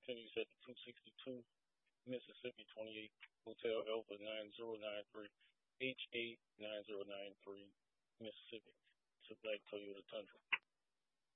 continues at 262 Mississippi 28, Hotel Alpha 9093, H8 9093, Mississippi. It's a black Toyota Tundra.